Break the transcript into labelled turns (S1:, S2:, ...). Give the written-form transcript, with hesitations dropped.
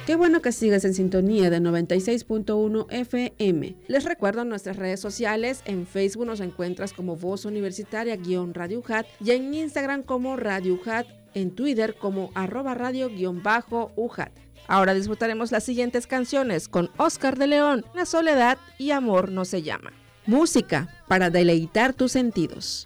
S1: Qué bueno que sigues en sintonía de 96.1 FM. Les recuerdo nuestras redes sociales. En Facebook nos encuentras como Voz Universitaria-Radio UJAT y en Instagram como Radio UJAT, en Twitter como @radio_UJAT. Ahora disfrutaremos las siguientes canciones con Oscar de León, La Soledad y Amor no se llama. Música para deleitar tus sentidos.